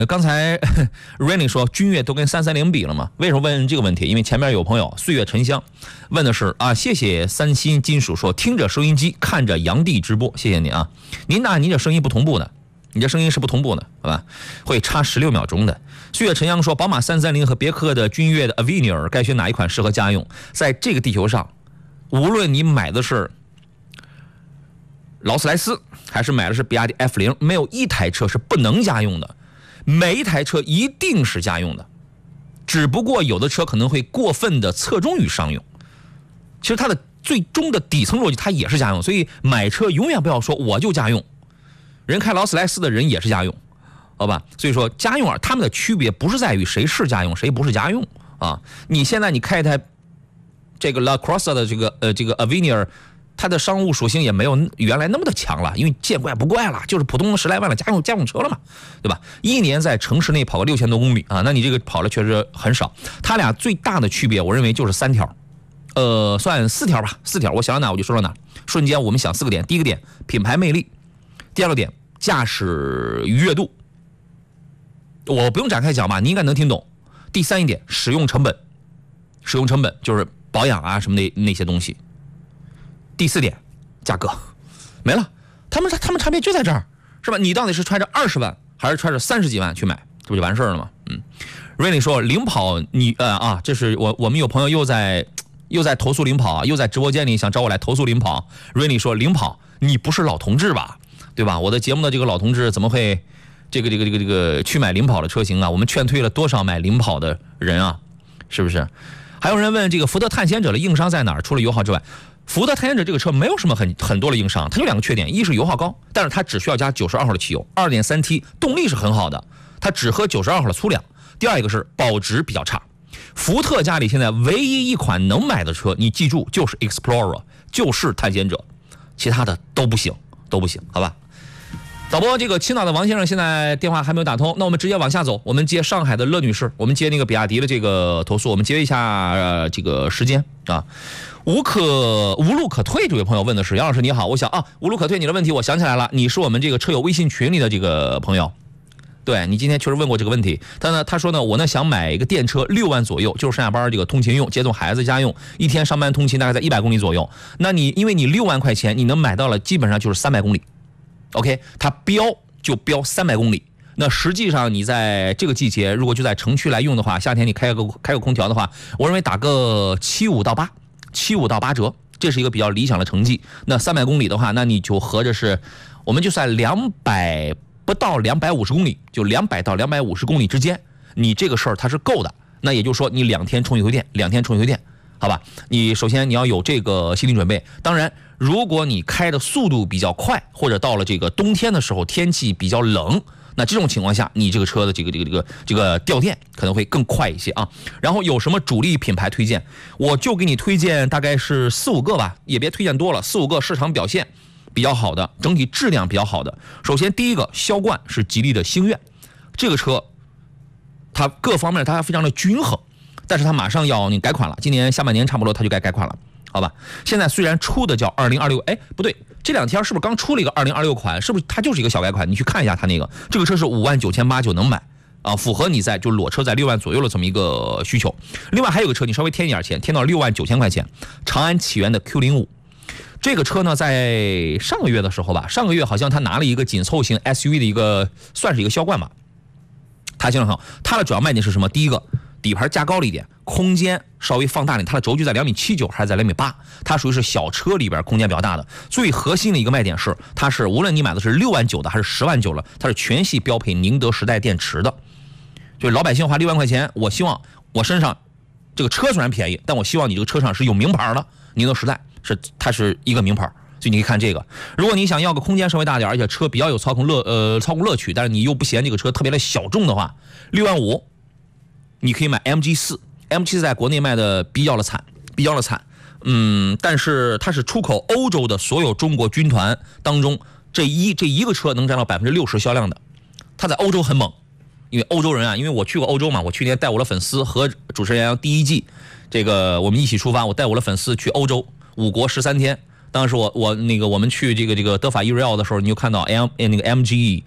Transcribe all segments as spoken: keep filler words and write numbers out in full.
刚才 Rainy 说君越都跟三三零比了吗？为什么问这个问题？因为前面有朋友岁月沉香问的是啊，谢谢三星金属说听着收音机看着杨帝直播，谢谢你啊。您那您这声音不同步的，你这声音是不同步的，好吧？会差十六秒钟的。岁月沉香说宝马三三零和别克的君越的 Avenir 该选哪一款适合家用？在这个地球上，无论你买的是劳斯莱斯还是买的是比亚迪 F 零，没有一台车是不能家用的。每一台车一定是家用的，只不过有的车可能会过分的侧重于商用。其实它的最终的底层逻辑它也是家用，所以买车永远不要说我就家用，人开劳斯莱斯的人也是家用，好吧？所以说家用啊，他们的区别不是在于谁是家用谁不是家用啊。你现在你开一台这个 La Crossa 的这个呃这个 Avenir，它的商务属性也没有原来那么的强了，因为见怪不怪了，就是普通十来万的家用家用车了嘛，对吧？一年在城市内跑个六千多公里啊，那你这个跑了确实很少。它俩最大的区别，我认为就是三条，呃，算四条吧，四条。我想到哪我就说到哪。瞬间我们想四个点：第一个点，品牌魅力；第二个点，驾驶愉悦度。我不用展开讲吧，你应该能听懂。第三一点，使用成本，使用成本就是保养啊什么的那些东西。第四点，价格，没了，他们他们差别就在这儿，是吧？你到底是揣着二十万，还是揣着三十几万去买，这不就完事儿了吗？嗯，瑞丽说领跑你呃啊，这是我我们有朋友又在又在投诉领跑啊，又在直播间里想找我来投诉领跑。瑞丽说领跑，你不是老同志吧？对吧？我的节目的这个老同志怎么会这个这个这个这个去买领跑的车型啊？我们劝退了多少买领跑的人啊？是不是？还有人问这个福特探险者的硬伤在哪儿？除了油耗之外。福特探险者这个车没有什么很很多的硬伤，它有两个缺点，一是油耗高，但是它只需要加九十二号的汽油 ，二点三 T 动力是很好的，它只喝九十二号的粗粮。第二一个是保值比较差。福特家里现在唯一一款能买的车，你记住就是 Explorer， 就是探险者，其他的都不行，都不行，好吧？导播，这个青岛的王先生现在电话还没有打通，那我们直接往下走，我们接上海的乐女士，我们接那个比亚迪的这个投诉，我们接一下、呃、这个时间啊。无可无路可退，这位朋友问的是杨老师你好，我想啊，无路可退你的问题我想起来了，你是我们这个车友微信群里的这个朋友，对你今天确实问过这个问题。他呢他说呢我呢想买一个电车六万左右，就是上下班这个通勤用，接送孩子家用，一天上班通勤大概在一百公里左右。那你因为你六万块钱你能买到了基本上就是三百公里 ，OK， 它标就标三百公里。那实际上你在这个季节如果就在城区来用的话，夏天你开个开个空调的话，我认为打个七五到八。七五到八折，这是一个比较理想的成绩。那三百公里的话，那你就合着是，我们就算两百不到两百五十公里，就两百到两百五十公里之间，你这个事儿它是够的。那也就是说，你两天充一回电，两天充一回电，好吧？你首先你要有这个心理准备。当然，如果你开的速度比较快，或者到了这个冬天的时候天气比较冷。那这种情况下，你这个车的这个这个这个这个掉电可能会更快一些啊。然后有什么主力品牌推荐，我就给你推荐大概是四五个吧，也别推荐多了，四五个市场表现比较好的，整体质量比较好的。首先第一个销冠是吉利的星越，这个车它各方面它非常的均衡，但是它马上要你改款了，今年下半年差不多它就该改款了。好吧，现在虽然出的叫二零二六，哎，不对，这两天是不是刚出了一个二零二六款？是不是它就是一个小改款？你去看一下它那个，这个车是五万九千八就能买啊，符合你在就裸车在六万左右的这么一个需求。另外还有个车，你稍微添一点钱，添到六万九千块钱，长安起源的 Q 零五，这个车呢，在上个月的时候吧，上个月好像它拿了一个紧凑型 S U V 的一个，算是一个销冠吧。它形象很好，它的主要卖点是什么？第一个，底盘加高了一点，空间稍微放大点，它的轴距在两米七九还是在两米八，它属于是小车里边空间比较大的。最核心的一个卖点是，它是无论你买的是六万九的还是十万九了，它是全系标配宁德时代电池的。就是老百姓花六万块钱，我希望我身上这个车虽然便宜，但我希望你这个车上是有名牌的，宁德时代是它是一个名牌。所以你可以看这个，如果你想要个空间稍微大点，而且车比较有操控乐呃操控乐趣，但是你又不嫌这个车特别的小众的话，六万五，你可以买 M G 四。M G 四在国内卖的比较的惨，比较的惨，嗯，但是它是出口欧洲的所有中国军团当中，这一这一个车能占到百分之六十销量的，它在欧洲很猛，因为欧洲人啊，因为我去过欧洲嘛，我去年带我的粉丝和主持人杨第一季，这个我们一起出发，我带我的粉丝去欧洲五国十三天。当时我我那个我们去这个这个德法伊瑞奥的时候，你就看到 M 那个 M G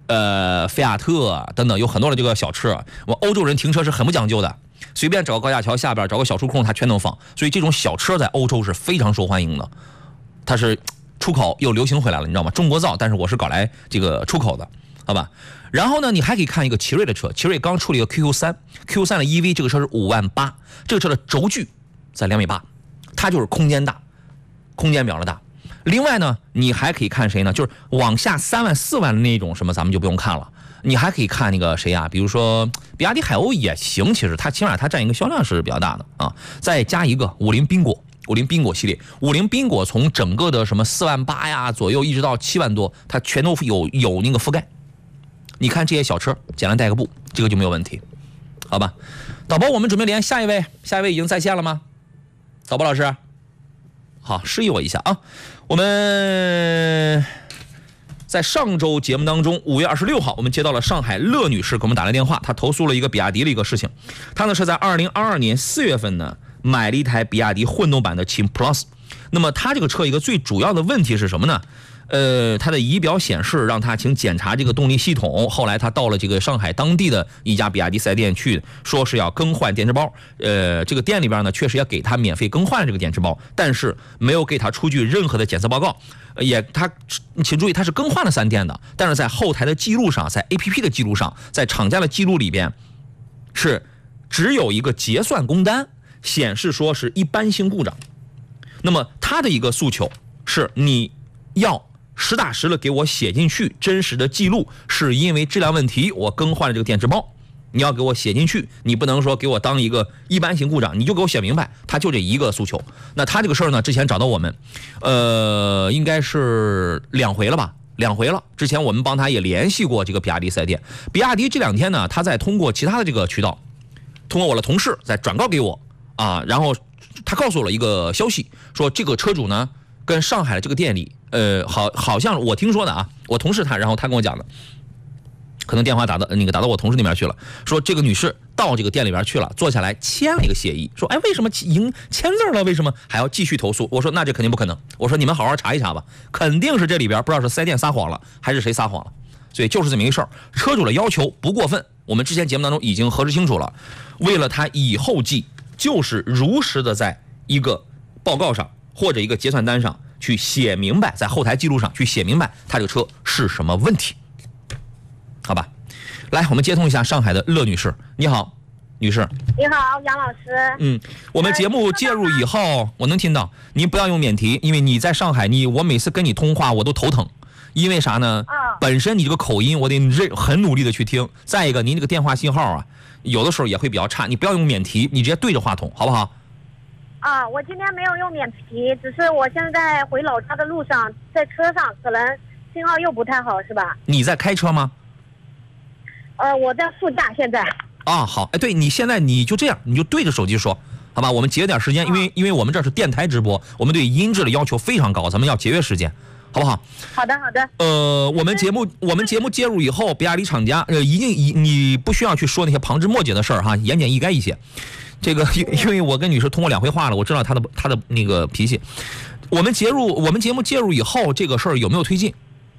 呃，菲亚特等等，有很多的这个小车。我欧洲人停车是很不讲究的，随便找个高架桥下边找个小树空，它全能放。所以这种小车在欧洲是非常受欢迎的，它是出口又流行回来了，你知道吗？中国造，但是我是搞来这个出口的，好吧？然后呢，你还可以看一个奇瑞的车，奇瑞刚出了一个 Q Q 三 ，Q Q 三的 E V， 这个车是五万八，这个车的轴距在两米八，它就是空间大，空间表的大。另外呢，你还可以看谁呢？就是往下三万四万的那种什么，咱们就不用看了。你还可以看那个谁呀？比如说比亚迪海鸥也行，其实它起码它占一个销量是比较大的啊。再加一个五菱缤果，五菱缤果系列，五菱缤果从整个的什么四万八呀左右，一直到七万多，它全都有有那个覆盖。你看这些小车，简单带个步，这个就没有问题，好吧？导播，我们准备连下一位，下一位已经在线了吗？导播老师，好，示意我一下啊。我们在上周节目当中，五月二十六号，我们接到了上海乐女士给我们打来电话，她投诉了一个比亚迪的一个事情。她呢是在二零二二年四月份呢买了一台比亚迪混动版的秦 Plus。那么她这个车一个最主要的问题是什么呢？呃，它的仪表显示让他请检查这个动力系统。后来他到了这个上海当地的一家比亚迪四 S 店去，说是要更换电池包。呃，这个店里边呢，确实要给他免费更换这个电池包，但是没有给他出具任何的检测报告。也他，请注意，他是更换了三天的，但是在后台的记录上，在 A P P 的记录上，在厂家的记录里边，是只有一个结算工单显示说是一般性故障。那么他的一个诉求是，你要实打实的给我写进去真实的记录，是因为质量问题我更换了这个电池包，你要给我写进去，你不能说给我当一个一般性故障，你就给我写明白，他就这一个诉求。那他这个事儿呢，之前找到我们，呃，应该是两回了吧，两回了。之前我们帮他也联系过这个比亚迪四 S 店，比亚迪这两天呢，他在通过其他的这个渠道，通过我的同事在转告给我啊，然后他告诉我了一个消息，说这个车主呢跟上海的这个店里。呃，好，好像我听说的啊，我同事他，然后他跟我讲的，可能电话打到那个打到我同事那边去了，说这个女士到这个店里边去了，坐下来签了一个协议，说，哎，为什么已经签字了，为什么还要继续投诉？我说那这肯定不可能，我说你们好好查一查吧，肯定是这里边不知道是四 S 店撒谎了，还是谁撒谎了，所以就是这么一个事儿。车主的要求不过分，我们之前节目当中已经核实清楚了，为了他以后记，就是如实的在一个报告上或者一个结算单上。去写明白，在后台记录上去写明白他这个车是什么问题，好吧？来，我们接通一下上海的乐女士。你好，女士。 你好，杨老师。 嗯，我们节目介入以后，我能听到您不要用免提，因为你在上海，你我每次跟你通话我都头疼，因为啥呢？ 啊、 本身你这个口音我得认很努力的去听，再一个您这个电话信号啊，有的时候也会比较差，你不要用免提，你直接对着话筒，好不好？ 啊，我今天没有用免提，只是我现在回老家的路上，在车上可能信号又不太好，是吧？ 你在开车吗？ 呃，我在副驾现在。 啊，好，哎，对，你现在你就这样，你就对着手机说，好吧？我们节约点时间，因为因为我们这是电台直播，我们对音质的要求非常高，咱们要节约时间，好不好？ 好的，好的。 呃，我们节目我们节目介入以后，比亚迪厂家呃，一定一你不需要去说那些旁枝末节的事儿哈，言简意赅一些。这个因为我跟女士通过两回话了，我知道她的她的那个脾气。我们介入我们节目介入以后，这个事儿有没有推进？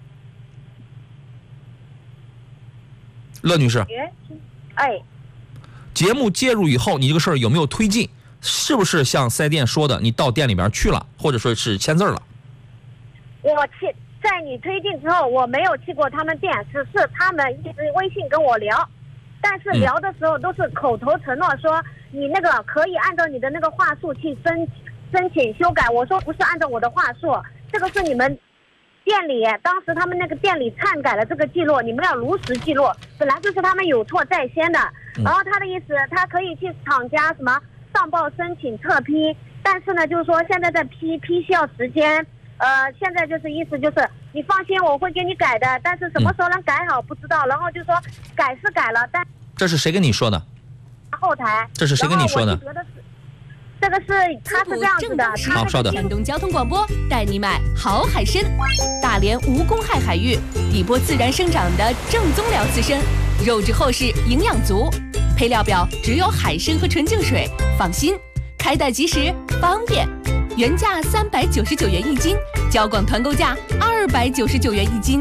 乐女士， 哎， 节目介入以后，你这个事儿有没有推进？是不是像四 S 店说的，你到店里边去了，或者说是签字了？ 我去，在你推进之后，我没有去过他们店，只是他们一直微信跟我聊，但是聊的时候都是口头承诺说。你那个可以按照你的那个话术去申申请修改，我说不是按照我的话术，这个是你们店里当时他们那个店里篡改了这个记录，你们要如实记录，本来就是他们有错在先的。然后他的意思，他可以去厂家什么上报申请特批，但是呢，就是说现在在批批需要时间，呃，现在就是意思就是你放心，我会给你改的，但是什么时候能改好不知道。然后就说改是改了，但这是谁跟你说的？ 后台， 这是谁跟你说的？ 这个是他是这样子的。 好，稍等。 山东交通广播带你买好海参，大连无公害海域，底波自然生长的正宗辽刺参，肉质厚实，营养足。配料表只有海参和纯净水，放心，开袋即食，方便。原价三百九十九元一斤，交广团购价二百九十九元一斤。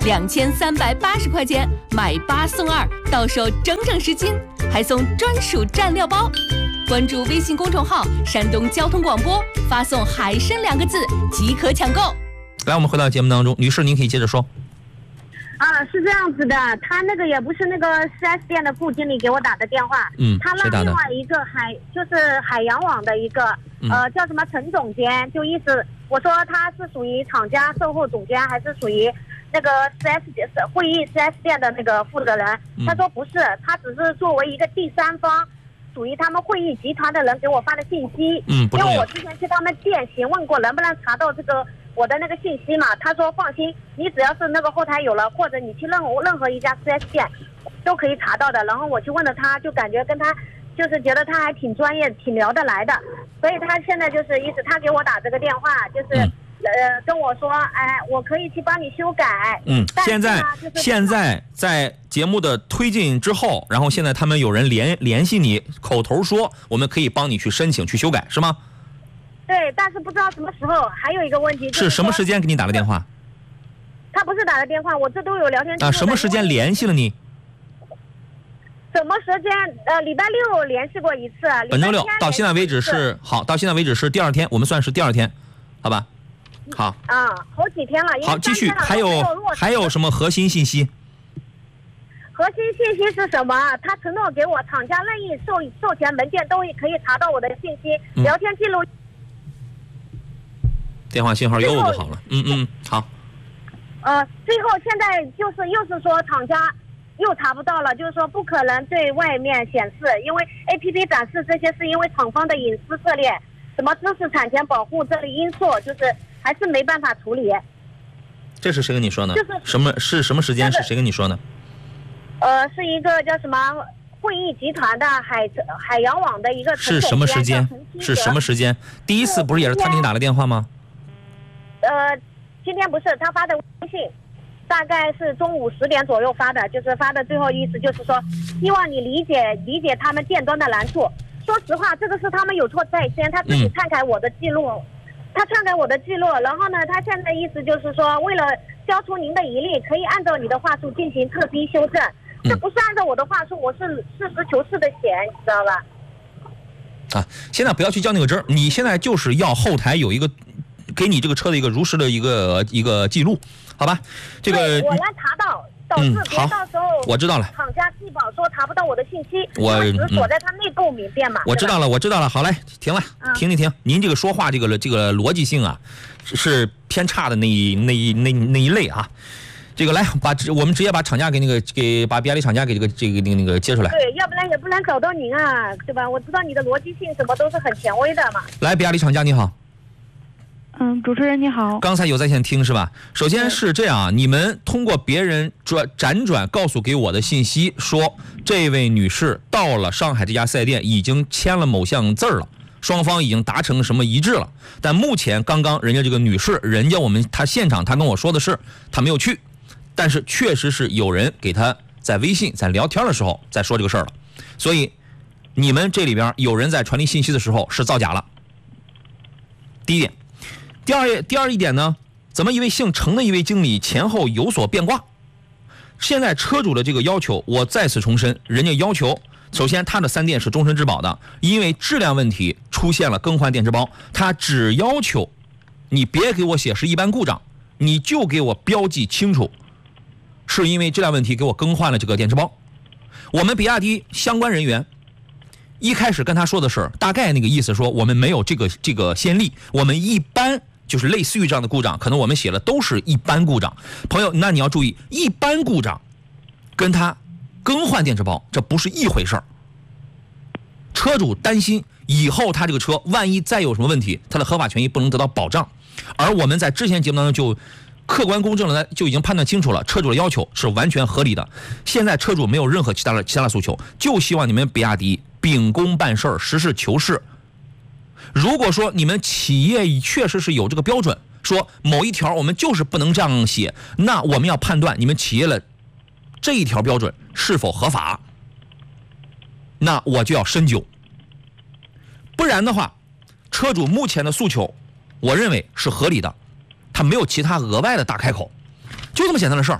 两千三百八十块钱买八送二，到手整整十斤，还送专属蘸料包。关注微信公众号山东交通广播，发送海参两个字即可抢购。 来，我们回到节目当中，女士您可以接着说。 啊，是这样子的，他那个也不是那个 四 S 店的副经理给我打的电话， 嗯， 他让另外一个海就是海洋网的一个、嗯、呃叫什么陈总监，就意思我说他是属于厂家售后总监还是属于那个 四 S 店会议 四 S 店的那个负责人、嗯、他说不是，他只是作为一个第三方，属于他们会议集团的人给我发的信息， 嗯，不重要， 因为我之前去他们店询问过能不能查到这个我的那个信息嘛，他说放心，你只要是那个后台有了，或者你去任何任何一家 四 S 店都可以查到的。然后我去问了他，就感觉跟他就是觉得他还挺专业，挺聊得来的，所以他现在就是意思他给我打这个电话，就是、嗯、呃跟我说，哎，我可以去帮你修改。 嗯，现在、就是、现在在节目的推进之后，然后现在他们有人联联系你，口头说我们可以帮你去申请去修改，是吗？ 对，但是不知道什么时候。还有一个问题、就是、 是什么时间给你打的电话？ 他不是打的电话，我这都有聊天记录。 啊，什么时间联系了你？ 什么时间？呃，礼拜六联系过一次。 本周六到现在为止是好，到现在为止是第二天，我们算是第二天，好吧？好。 啊，好几天了。 好，继续。还有还有什么核心信息？ 核心信息是什么？他承诺给我厂家任意授授权文件都可以查到我的信息，嗯、聊天记录。 电话信号又不好了，嗯嗯，好。 呃，最后现在就是又是说厂家又查不到了，就是说不可能对外面显示，因为 A P P 展示这些是因为厂方的隐私策略，什么知识产权保护这类因素，就是还是没办法处理。 这是谁跟你说呢？ 就是什么是什么时间？是谁跟你说呢？ 呃，是一个叫什么会议集团的海海洋网的一个是什么时间？是什么时间？第一次不是也是他给你打的电话吗？ 呃，今天不是他发的微信，大概是中午十点左右发的，就是发的最后意思就是说，希望你理解理解他们店端的难处。说实话，这个是他们有错在先，他自己篡改我的记录，嗯、他篡改我的记录，然后呢，他现在意思就是说，为了消除您的疑虑，可以按照你的话术进行特批修正。这不是按照我的话术，我是实事求是的写，你知道吧？ 啊，现在不要去较那个真儿，你现在就是要后台有一个给你这个车的一个如实的一个一个记录，好吧？这个我来查到，导致别到时候我知道了， 厂家自保说查不到我的信息， 我只锁在他内部里边嘛。 我知道了，我知道了，好嘞，停了，停停停，您这个说话这个这个逻辑性啊，是偏差的那一那一那那一类啊。这个来把我们直接把厂家给那个给把比亚迪厂家给这个这个那个那个接出来。 对，要不然也不能找到您啊，对吧？我知道你的逻辑性什么都是很权威的嘛。 来，比亚迪厂家你好。 嗯，主持人你好。 刚才有在线听是吧？首先是这样，你们通过别人转辗转告诉给我的信息说，这位女士到了上海这家四 S店已经签了某项字儿了。双方已经达成什么一致了，但目前刚刚人家这个女士，人家我们她现场她跟我说的是她没有去，但是确实是有人给她在微信在聊天的时候在说这个事儿了，所以你们这里边有人在传递信息的时候是造假了。第一点，第二第二一点呢，怎么一位姓程的一位经理前后有所变卦？现在车主的这个要求，我再次重申，人家要求。首先他的三电是终身质保的，因为质量问题出现了更换电池包，他只要求你别给我写是一般故障，你就给我标记清楚是因为质量问题给我更换了这个电池包。我们比亚迪相关人员一开始跟他说的是大概那个意思，说我们没有这个这个先例，我们一般就是类似于这样的故障，可能我们写了都是一般故障。朋友，那你要注意，一般故障跟他更换电池包这不是一回事儿。车主担心以后他这个车万一再有什么问题，他的合法权益不能得到保障。而我们在之前节目当中就客观公正的就已经判断清楚了，车主的要求是完全合理的。现在车主没有任何其他的其他的诉求，就希望你们比亚迪秉公办事儿，实事求是。如果说你们企业确实是有这个标准，说某一条我们就是不能这样写，那我们要判断你们企业的这一条标准是否合法，那我就要深究。不然的话，车主目前的诉求我认为是合理的，他没有其他额外的大开口，就这么简单的事儿。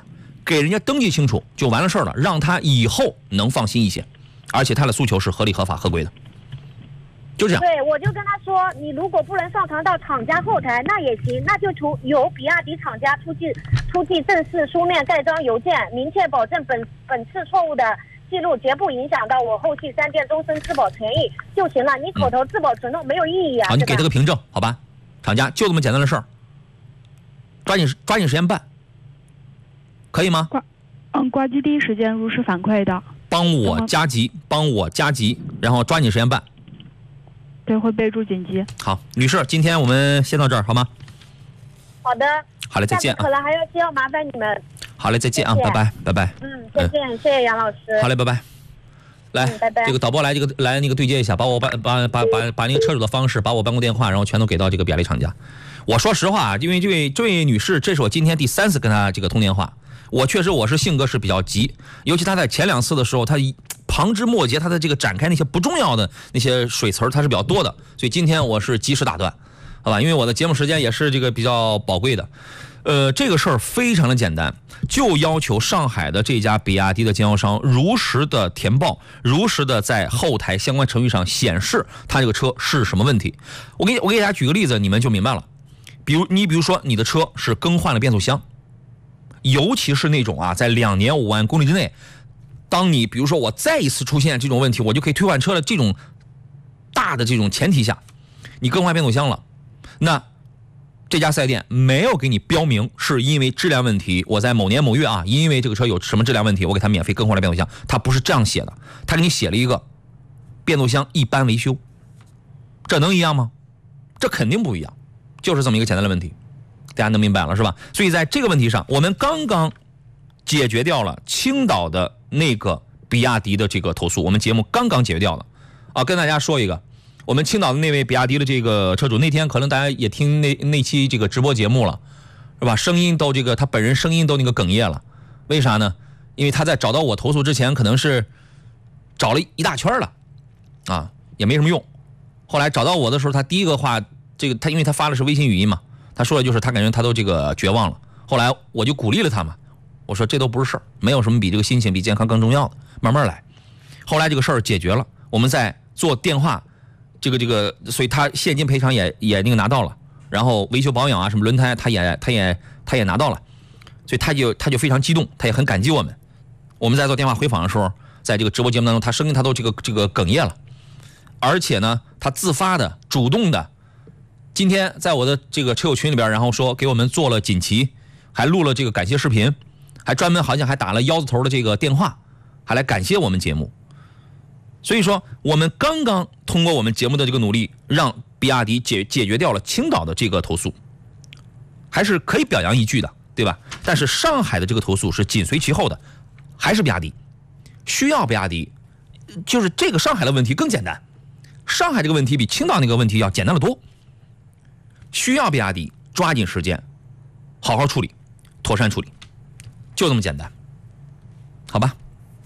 给人家登记清楚就完了事儿了，让他以后能放心一些，而且他的诉求是合理合法合规的，就这样。 对，我就跟他说，你如果不能上传到厂家后台，那也行，那就出由比亚迪厂家出具出具正式书面盖章邮件，明确保证本本次错误的记录绝不影响到我后续三店终身质保权益就行了。你口头质保承诺没有意义啊。 好，你给他个凭证，好吧？厂家就这么简单的事儿，抓紧抓紧时间办，可以吗？ 挂，嗯，挂机第一时间如实反馈的。 帮我加急，帮我加急，然后抓紧时间办。 对，会备注紧急。 好，女士，今天我们先到这儿，好吗？ 好的。 好嘞，再见啊。 可能还要需要麻烦你们。 好嘞，再见啊，拜拜，拜拜。 嗯，再见，嗯、谢谢杨老师。 好嘞，拜拜。来、 嗯，拜拜。 这个导播来，这个来那个对接一下，把我把把把把把那个车主的方式，把我办公电话，然后全都给到这个比亚迪厂家。我说实话啊，因为这位这位女士，这是我今天第三次跟她这个通电话。我确实我是性格是比较急，尤其她在前两次的时候，她旁枝末节，她的这个展开那些不重要的那些水词儿，她是比较多的，所以今天我是及时打断，好吧？因为我的节目时间也是这个比较宝贵的。呃，这个事儿非常的简单，就要求上海的这家比亚迪的经销商如实的填报，如实的在后台相关程序上显示他这个车是什么问题。我给我给大家举个例子，你们就明白了。比如你比如说你的车是更换了变速箱，尤其是那种啊在两年五万公里之内，当你比如说我再一次出现这种问题，我就可以退换车的这种大的这种前提下，你更换变速箱了，那这家四 S 店没有给你标明是因为质量问题，我在某年某月啊，因为这个车有什么质量问题，我给他免费更换了变速箱，他不是这样写的，他给你写了一个变速箱一般维修，这能一样吗？这肯定不一样，就是这么一个简单的问题，大家能明白了是吧？所以在这个问题上，我们刚刚解决掉了青岛的那个比亚迪的这个投诉，我们节目刚刚解决掉了啊，跟大家说一个。我们青岛的那位比亚迪的这个车主，那天可能大家也听那那期这个直播节目了，是吧？声音都这个他本人声音都那个哽咽了，为啥呢？因为他在找到我投诉之前，可能是找了一大圈了，啊，也没什么用。后来找到我的时候，他第一个话，这个他因为他发的是微信语音嘛，他说的就是他感觉他都这个绝望了。后来我就鼓励了他嘛，我说这都不是事儿，没有什么比这个心情比健康更重要的，慢慢来。后来这个事儿解决了，我们在做电话。这个这个，所以他现金赔偿也也那个拿到了，然后维修保养啊，什么轮胎，他也他也他也拿到了，所以他就他就非常激动，他也很感激我们。我们在做电话回访的时候，在这个直播节目当中，他声音他都这个这个哽咽了，而且呢，他自发的、主动的，今天在我的这个车友群里边，然后说给我们做了锦旗，还录了这个感谢视频，还专门好像还打了腰子头的这个电话，还来感谢我们节目。所以说，我们刚刚通过我们节目的这个努力，让比亚迪解解决掉了青岛的这个投诉，还是可以表扬一句的，对吧？但是上海的这个投诉是紧随其后的，还是比亚迪，需要比亚迪，就是这个上海的问题更简单，上海这个问题比青岛那个问题要简单得多，需要比亚迪抓紧时间，好好处理，妥善处理，就这么简单，好吧？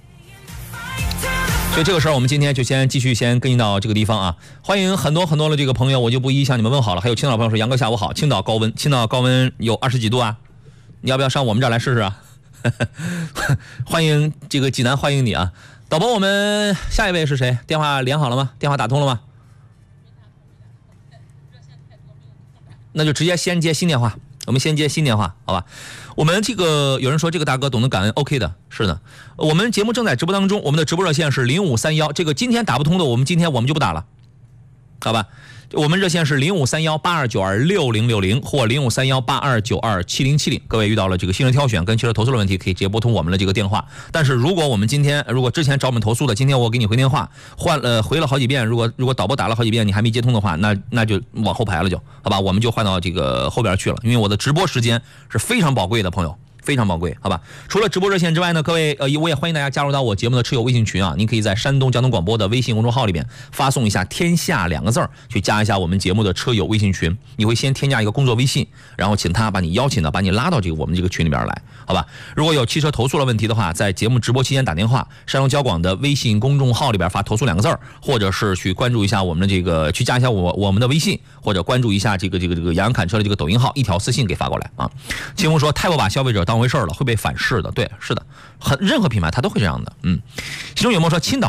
所以这个事儿，我们今天就先继续先跟进到这个地方啊。欢迎很多很多的这个朋友，我就不一一向你们问好了。还有青岛朋友说：“杨哥下午好，青岛高温，青岛高温有二十几度啊，你要不要上我们这儿来试试啊？”欢迎这个济南，欢迎你啊！导播，我们下一位是谁？电话连好了吗？电话打通了吗？那就直接先接新电话。我们先接新电话，好吧？我们这个有人说这个大哥懂得感恩 ，OK 的，是的。我们节目正在直播当中，我们的直播热线是零五三幺，这个今天打不通的，我们今天我们就不打了，好吧？我们热线是零五三幺八二九二六零六零或零五三幺八二九二七零七零。各位遇到了这个新车挑选跟汽车投诉的问题，可以直接拨通我们的这个电话。但是如果我们今天如果之前找我们投诉的，今天我给你回电话，换了回了好几遍，如果如果导播打了好几遍你还没接通的话，那那就往后排了就，好吧？我们就换到这个后边去了，因为我的直播时间是非常宝贵的，朋友。非常宝贵，好吧？除了直播热线之外呢，各位呃，我也欢迎大家加入到我节目的车友微信群啊。您可以在山东交通广播的微信公众号里边发送一下“天下”两个字儿，去加一下我们节目的车友微信群。你会先添加一个工作微信，然后请他把你邀请到，把你拉到这个我们这个群里边来，好吧？如果有汽车投诉的问题的话，在节目直播期间打电话，山东交广的微信公众号里边发“投诉”两个字儿，或者是去关注一下我们的这个，去加一下我我们的微信，或者关注一下这个这个这个杨洋侃车的这个抖音号，一条私信给发过来啊。清风说，太不把消费者当当回事了，会被反噬的。对，是的，很任何品牌它都会这样的。嗯，其中有没有说青岛